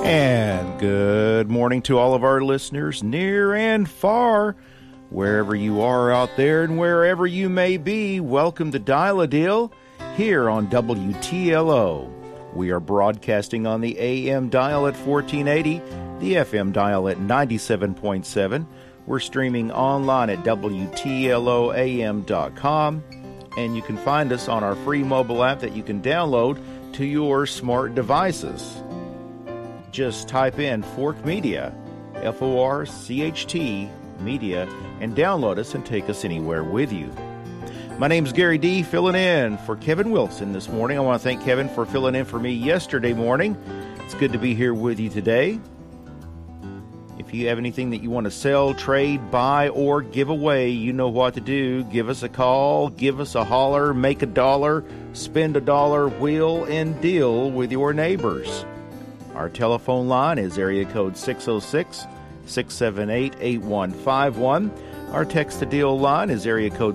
And good morning to all of our listeners, near and far, wherever you are out there and wherever you may be. Welcome to Dial-A-Deal here on WTLO. We are broadcasting on the AM dial at 1480, the FM dial at 97.7. We're streaming online at WTLOAM.com, and you can find us on our free mobile app that you can download to your smart devices. Just type in Fork Media, Forcht Media, and download us and take us anywhere with you. My name's Gary D., filling in for Kevin Wilson this morning. I want to thank Kevin for filling in for me yesterday morning. It's good to be here with you today. If you have anything that you want to sell, trade, buy, or give away, you know what to do. Give us a call, give us a holler, make a dollar, spend a dollar, wheel and deal with your neighbors. Our telephone line is area code 606-678-8151. Our text-to-deal line is area code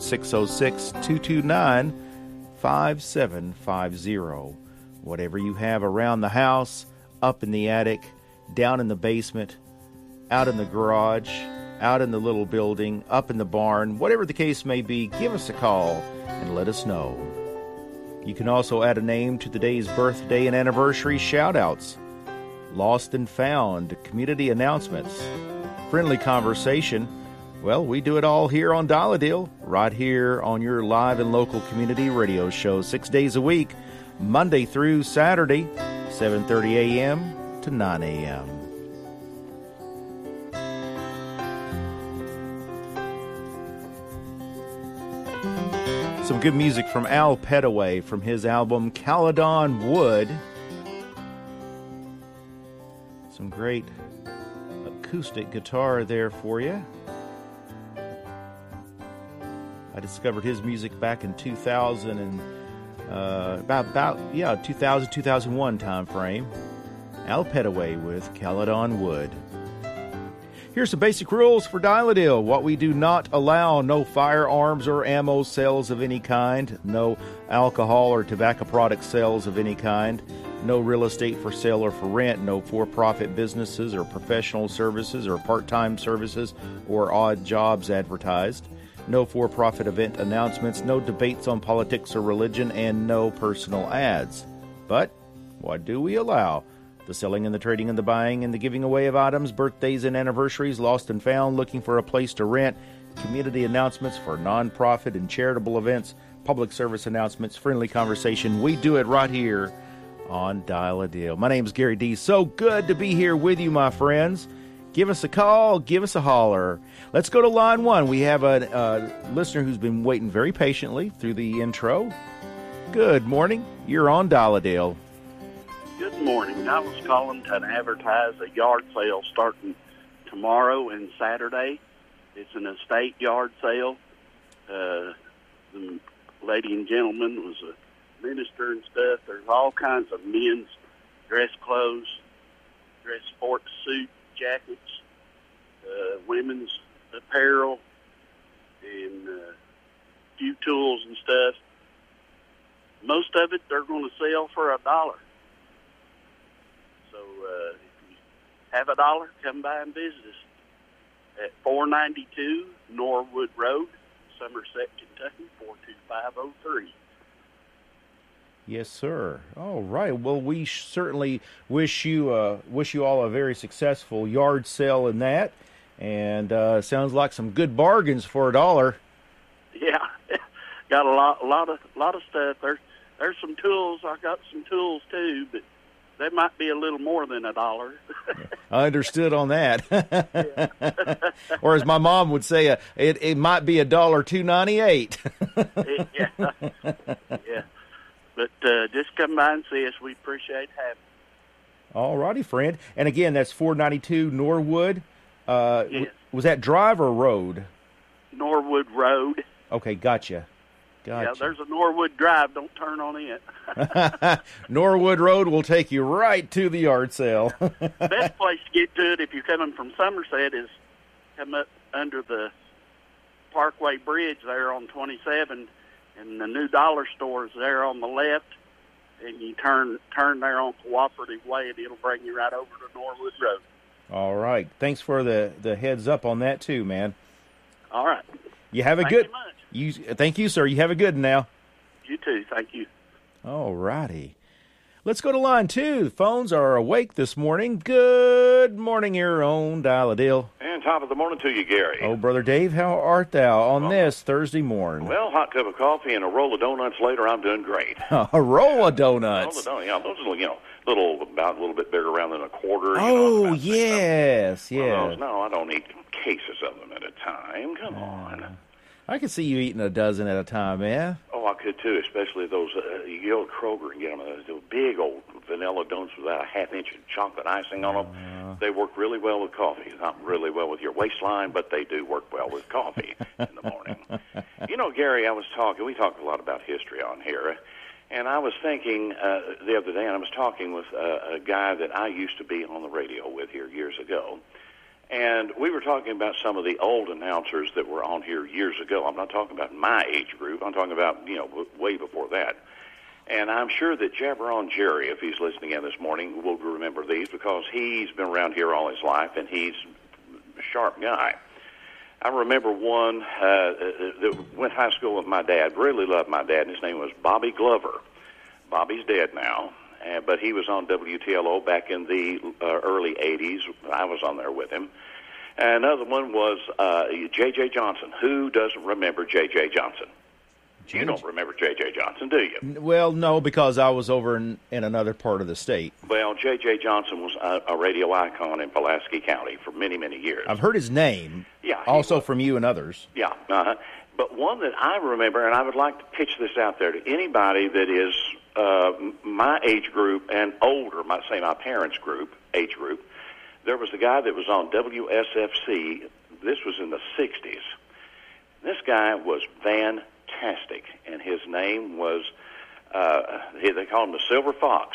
606-229-5750. Whatever you have around the house, up in the attic, down in the basement, out in the garage, out in the little building, up in the barn, whatever the case may be, give us a call and let us know. You can also add a name to today's birthday and anniversary shout-outs. Lost and found, community announcements, friendly conversation. Well, we do it all here on Dial-A-Deal, right here on your live and local community radio show, 6 days a week, Monday through Saturday, 7:30 a.m. to 9 a.m. Some good music from Al Petaway from his album Caledon Wood. Some great acoustic guitar there for you. I discovered his music back in 2000 and 2001 time frame. Al Petaway with Caledon Wood. Here's some basic rules for Dial-A-Deal. What we do not allow: no firearms or ammo sales of any kind, no alcohol or tobacco product sales of any kind, no real estate for sale or for rent, no for-profit businesses or professional services or part-time services or odd jobs advertised, no for-profit event announcements, no debates on politics or religion, and no personal ads. But what do we allow? The selling and the trading and the buying and the giving away of items, birthdays and anniversaries, lost and found, looking for a place to rent, community announcements for nonprofit and charitable events, public service announcements, friendly conversation. We do it right here on Dial-A-Deal. My name's Gary D. So good to be here with you, my friends. Give us a call, give us a holler. Let's go to line one. We have a listener who's been waiting very patiently through the intro. Good morning. You're on Dial-A-Deal. Good morning. I was calling to advertise a yard sale starting tomorrow and Saturday. It's an estate yard sale. The lady and gentleman was a minister and stuff. There's all kinds of men's dress clothes, dress sports suit, jackets, women's apparel, and a few tools and stuff. Most of it they're going to sell for $1. So if you have $1, come by and visit us at 492 Norwood Road, Somerset, Kentucky, 42503. Yes, sir. All right. Well, we certainly wish you all a very successful yard sale in that, and sounds like some good bargains for $1. Yeah, got a lot of stuff. There's some tools. I got some tools too, but they might be a little more than $1. I understood on that. Or as my mom would say, it might be $2.98. Yeah. Yeah. But just come by and see us. We appreciate having you. All righty, friend. And again, that's 492 Norwood. Yes. Was that drive or road? Norwood Road. Okay, gotcha. Yeah, there's a Norwood Drive. Don't turn on it. Norwood Road will take you right to the yard sale. Best place to get to it if you're coming from Somerset is come up under the Parkway Bridge there on 27, and the new dollar store is there on the left, and you turn there on Cooperative Way, and it'll bring you right over to Norwood Road. All right. Thanks for the heads up on that too, man. All right. You have a Thank good. you much. Thank you, sir. You have a good one now. You too. Thank you. All righty. Let's go to line 2. The phones are awake this morning. Good morning, your own Dial-A-Deal. And top of the morning to you, Gary. Oh, Brother Dave, how art thou on this Thursday morning? Well, hot cup of coffee and a roll of donuts later, I'm doing great. A roll of donuts. Roll of donuts, yeah, those about a little bit bigger around than a quarter. Oh, yes. No, I don't eat cases of them at a time. Come on. I can see you eating a dozen at a time, man. Oh, I could too, especially those, you go to Kroger and get them, those big old vanilla donuts with about a half-inch of chocolate icing on them. They work really well with coffee. Not really well with your waistline, but they do work well with coffee in the morning. You know, Gary, we talk a lot about history on here, and I was thinking the other day, and I was talking with a guy that I used to be on the radio with here years ago. And we were talking about some of the old announcers that were on here years ago. I'm not talking about my age group. I'm talking about, way before that. And I'm sure that Jabron Jerry, if he's listening in this morning, will remember these because he's been around here all his life, and he's a sharp guy. I remember one that went to high school with my dad, really loved my dad, and his name was Bobby Glover. Bobby's dead now. But he was on WTLO back in the early 80s. I was on there with him. And another one was J.J. Johnson. Who doesn't remember J.J. Johnson? You don't remember J.J. Johnson, do you? Well, no, because I was over in another part of the state. Well, J.J. Johnson was a radio icon in Pulaski County for many, many years. I've heard his name. Yeah. Also from you and others. Yeah. But one that I remember, and I would like to pitch this out there to anybody that is my age group and older, my parents' age group, there was a guy that was on WSFC. This was in the 60s. This guy was fantastic, and his name was, they called him the Silver Fox.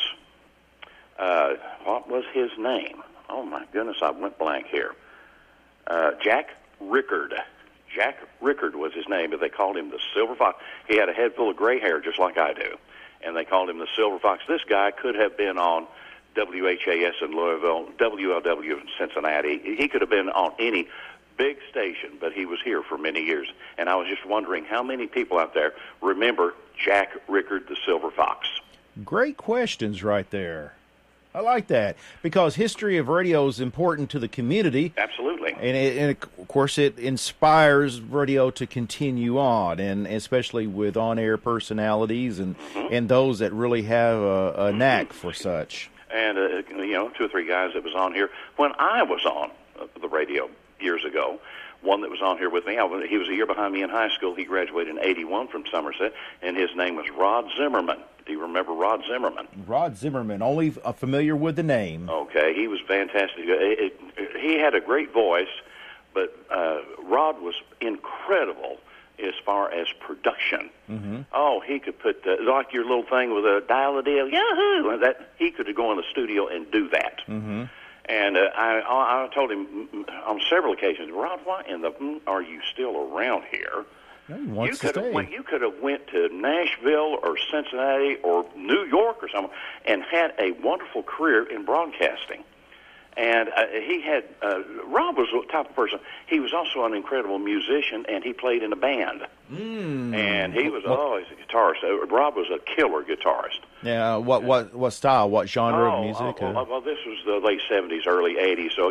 What was his name? Oh, my goodness, I went blank here. Jack Rickard. Jack Rickard was his name, but they called him the Silver Fox. He had a head full of gray hair, just like I do, and they called him the Silver Fox. This guy could have been on WHAS in Louisville, WLW in Cincinnati. He could have been on any big station, but he was here for many years. And I was just wondering how many people out there remember Jack Rickard, the Silver Fox. Great questions right there. I like that because history of radio is important to the community. Absolutely. And of course, it inspires radio to continue on, and especially with on-air personalities and those that really have a knack for such. And, 2 or 3 guys that was on here when I was on the radio years ago. One that was on here with me, he was a year behind me in high school. He graduated in 81 from Somerset, and his name was Rod Zimmerman. Do you remember Rod Zimmerman? Rod Zimmerman, only familiar with the name. Okay, he was fantastic. He had a great voice, but Rod was incredible as far as production. Mm-hmm. Oh, he could put, like your little thing with a Dial-A-Deal, Yahoo! He could go in the studio and do that. Mm-hmm. And I told him on several occasions, Rod, why in the are you still around here? You could have went to Nashville or Cincinnati or New York or somewhere and had a wonderful career in broadcasting. And he had Rob was the type of person. He was also an incredible musician, and he played in a band. And he was always a guitarist. Rob was a killer guitarist. Yeah. What style? What genre of music? Well, this was the late '70s, early '80s. So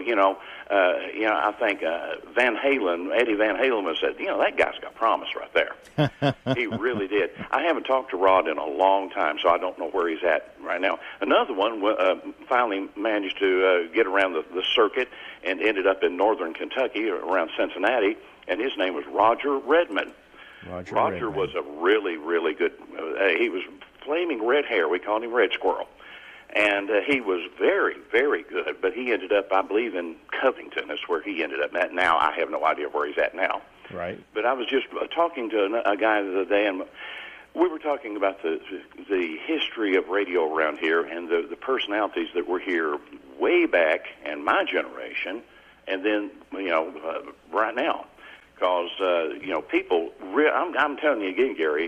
I think Eddie Van Halen said, that guy's got promise right there. He really did. I haven't talked to Rod in a long time, so I don't know where he's at right now. Another one finally managed to get around the circuit and ended up in northern Kentucky, around Cincinnati, and his name was Roger Redmond. Roger was a really, really good. He was flaming red hair. We called him Red Squirrel. And he was very, very good, but he ended up, I believe, in Covington. That's where he ended up at now. I have no idea where he's at now. Right. But I was just talking to a guy the other day, and we were talking about the history of radio around here and the personalities that were here way back in my generation, and then, right now. Because, people, I'm telling you again, Gary,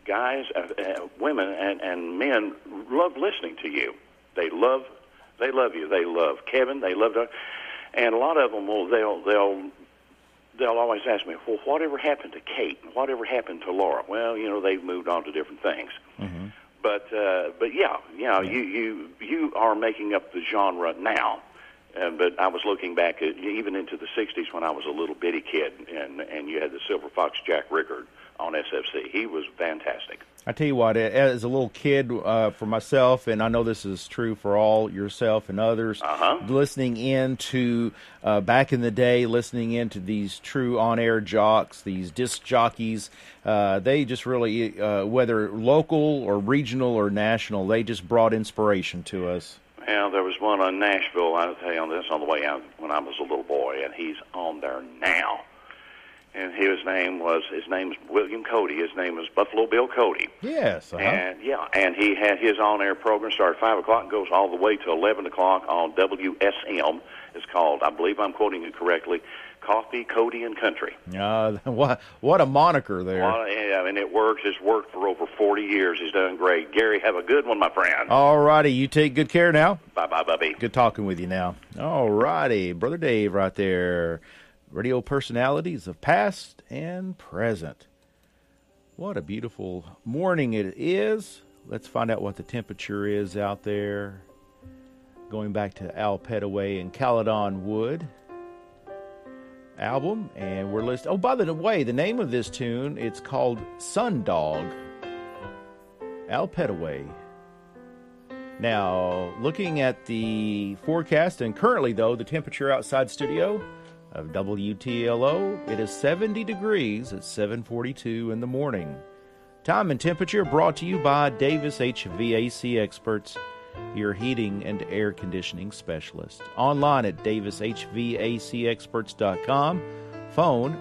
guys, women, and men love listening to you. They love you. They love Kevin. They love Doug. And a lot of them they'll always ask me, well, whatever happened to Kate? Whatever happened to Laura? Well, they've moved on to different things. Mm-hmm. But yeah, you are making up the genre now. But I was looking back at even into the '60s when I was a little bitty kid, and you had the Silver Fox Jack Rickard on SFC. He was fantastic. I tell you what, as a little kid, for myself, and I know this is true for all yourself and others, listening into, back in the day, listening into these true on-air jocks, these disc jockeys, they just really, whether local or regional or national, they just brought inspiration to us. Well, there was one in Nashville, I'll tell you this on the way out when I was a little boy, and he's on there now. And his name's William Cody. His name is Buffalo Bill Cody. Yes. And he had his on-air program started at 5 o'clock and goes all the way to 11 o'clock on WSM. It's called, I believe I'm quoting it correctly, Coffee, Cody, and Country. What a moniker there. And it works. It's worked for over 40 years. He's done great. Gary, have a good one, my friend. All righty. You take good care now. Bye-bye, Bubby. Good talking with you now. All righty. Brother Dave right there. Radio personalities of past and present. What a beautiful morning it is. Let's find out what the temperature is out there. Going back to Al Petaway and Caledon Wood album, and we're listening. Oh, by the way, the name of this tune, it's called Sundog. Al Petaway. Now, looking at the forecast, and currently, though, the temperature outside studio of WTLO, it is 70 degrees at 7:42 in the morning. Time and temperature brought to you by Davis HVAC Experts, your heating and air conditioning specialist. Online at davishvacexperts.com. Phone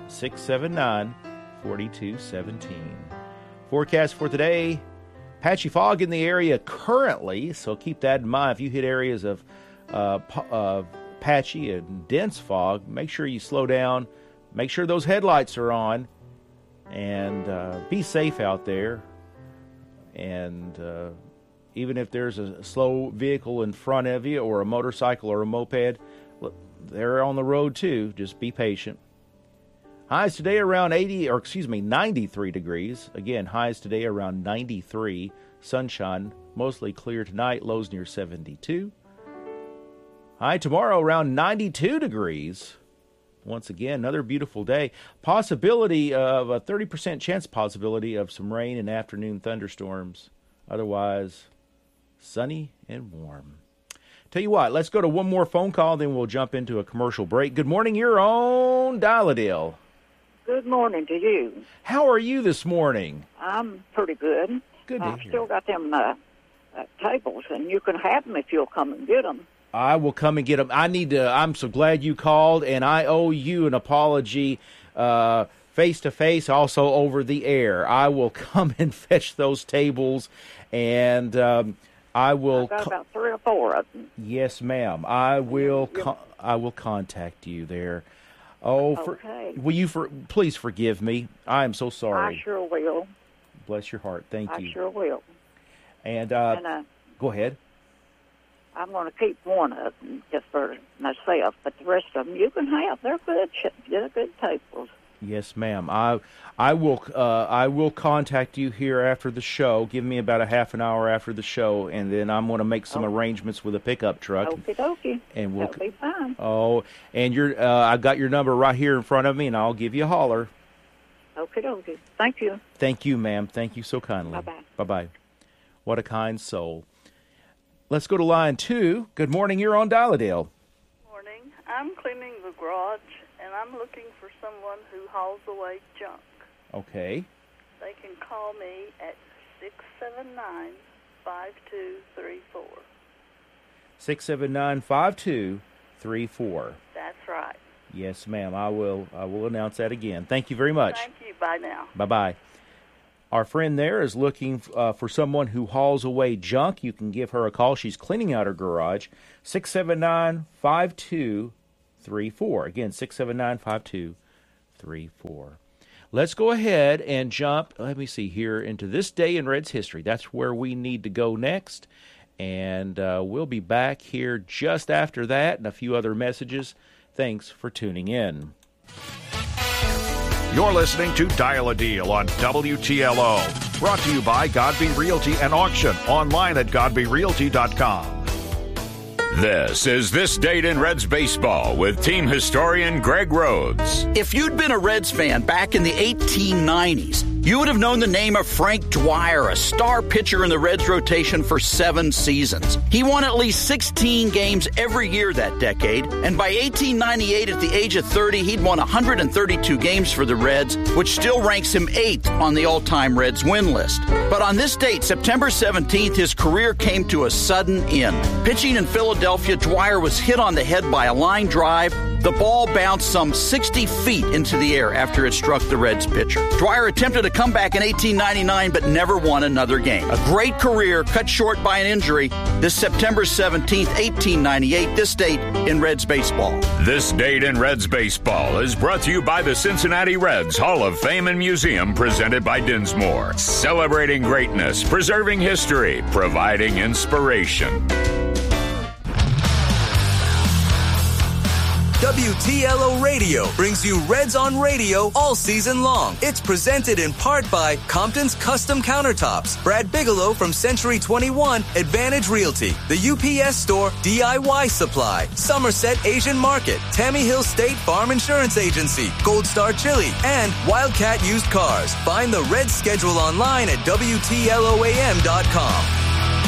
679-4217. Forecast for today, patchy fog in the area currently, so keep that in mind. If you hit areas of patchy and dense fog, make sure you slow down, make sure those headlights are on, and be safe out there. And even if there's a slow vehicle in front of you or a motorcycle or a moped, they're on the road too. Just be patient. Highs today around 93 degrees. Again, highs today around 93. Sunshine, mostly clear tonight, lows near 72. High tomorrow around 92 degrees. Once again, another beautiful day. Possibility of a 30% chance possibility of some rain and afternoon thunderstorms. Otherwise, sunny and warm. Tell you what, let's go to one more phone call, then we'll jump into a commercial break. Good morning, you're on Dial-A-Dale. Good morning to you. How are you this morning? I'm pretty good. Good to I've hear. still got them tables, and you can have them if you'll come and get them. I will come and get them. I'm so glad you called, and I owe you an apology face-to-face, also over the air. I will come and fetch those tables, and I will... I've got about 3 or 4 of them. Yes, ma'am. I will contact you there. Oh, okay. Will you please forgive me? I am so sorry. I sure will. Bless your heart. Thank you. I sure will. And go ahead. I'm going to keep one of them just for myself, but the rest of them you can have. They're good. They're good tables. Yes, ma'am. I will contact you here after the show. Give me about a half an hour after the show, and then I'm going to make some arrangements with a pickup truck. Okie dokie. And we'll That'll be fine. Oh, and I've got your number right here in front of me, and I'll give you a holler. Okie dokie. Thank you. Thank you, ma'am. Thank you so kindly. Bye-bye. Bye-bye. What a kind soul. Let's go to line 2. Good morning. You're on Dial-A-Dale. Morning. I'm cleaning the garage, and I'm looking for someone who hauls away junk. Okay. They can call me at 679-5234. 679-5234. That's right. Yes, ma'am. I will announce that again. Thank you very much. Thank you. Bye now. Bye-bye. Our friend there is looking for someone who hauls away junk. You can give her a call. She's cleaning out her garage. 679-5234. Again, 679-5234. let's go ahead and jump, let me see here, into this day in Reds history. That's where we need to go next. And we'll be back here just after that and a few other messages. Thanks for tuning in. You're listening to Dial a Deal on WTLO. Brought to you by Godby Realty and Auction. Online at GodbyRealty.com. This is This Date in Reds Baseball with team historian Greg Rhodes. If you'd been a Reds fan back in the 1890s, you would have known the name of Frank Dwyer, a star pitcher in the Reds rotation for 7 seasons. He won at least 16 games every year that decade, and by 1898, at the age of 30, he'd won 132 games for the Reds, which still ranks him 8th on the all-time Reds win list. But on this date, September 17th, his career came to a sudden end. Pitching in Philadelphia, Dwyer was hit on the head by a line drive. The ball bounced some 60 feet into the air after it struck the Reds pitcher. Dwyer attempted a comeback in 1899 but never won another game. A great career cut short by an injury this September 17th, 1898, this date in Reds baseball. This Date in Reds Baseball is brought to you by the Cincinnati Reds Hall of Fame and Museum, presented by Dinsmore. Celebrating greatness, preserving history, providing inspiration. WTLO Radio brings you Reds on Radio all season long. It's presented in part by Compton's Custom Countertops, Brad Bigelow from Century 21, Advantage Realty, the UPS Store, DIY Supply, Somerset Asian Market, Tammy Hill State Farm Insurance Agency, Gold Star Chili, and Wildcat Used Cars. Find the Reds schedule online at WTLOAM.com.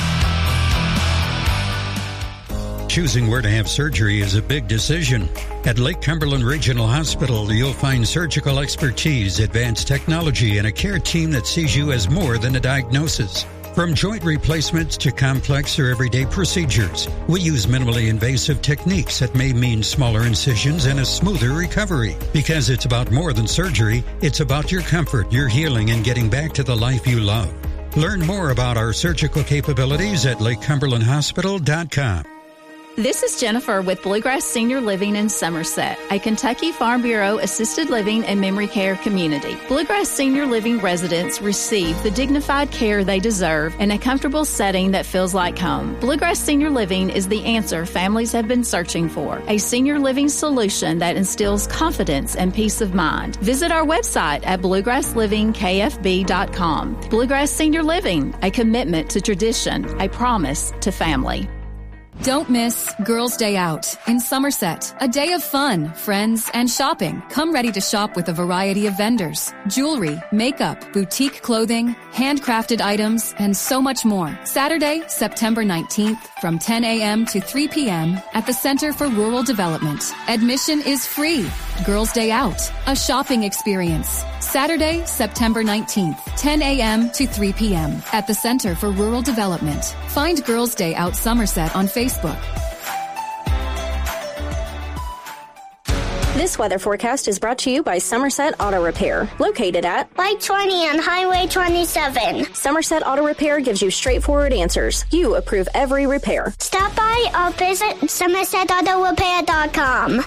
Choosing where to have surgery is a big decision. At Lake Cumberland Regional Hospital, you'll find surgical expertise, advanced technology, and a care team that sees you as more than a diagnosis. From joint replacements to complex or everyday procedures, we use minimally invasive techniques that may mean smaller incisions and a smoother recovery. Because it's about more than surgery, it's about your comfort, your healing, and getting back to the life you love. Learn more about our surgical capabilities at LakeCumberlandHospital.com. This is Jennifer with Bluegrass Senior Living in Somerset, a Kentucky Farm Bureau assisted living and memory care community. Bluegrass Senior Living residents receive the dignified care they deserve in a comfortable setting that feels like home. Bluegrass Senior Living is the answer families have been searching for, a senior living solution that instills confidence and peace of mind. Visit our website at bluegrasslivingkfb.com. Bluegrass Senior Living, a commitment to tradition, a promise to family. Don't miss Girls' Day Out in Somerset. A day of fun, friends, and shopping. Come ready to shop with a variety of vendors. Jewelry, makeup, boutique clothing, handcrafted items, and so much more. Saturday, September 19th from 10 a.m. to 3 p.m. at the Center for Rural Development. Admission is free. Girls' Day Out, a shopping experience. Saturday, September 19th, 10 a.m. to 3 p.m. at the Center for Rural Development. Find Girls' Day Out Somerset on Facebook. This weather forecast is brought to you by Somerset Auto Repair, located at Light 20 on Highway 27. Somerset Auto Repair gives you straightforward answers. You approve every repair. Stop by or visit SomersetAutoRepair.com.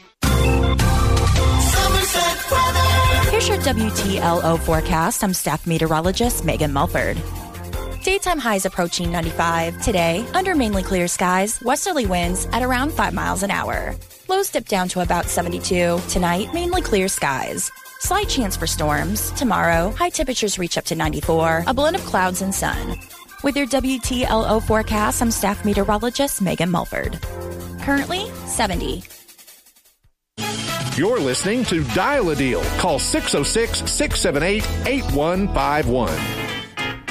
Here's your WTLO forecast. I'm staff meteorologist Megan Mulford. Daytime highs approaching 95. Today, under mainly clear skies, westerly winds at around 5 miles an hour. Lows dip down to about 72. Tonight, mainly clear skies. Slight chance for storms. Tomorrow, high temperatures reach up to 94. A blend of clouds and sun. With your WTLO forecast, I'm staff meteorologist Megan Mulford. Currently, 70. You're listening to Dial a Deal. Call 606-678-8151.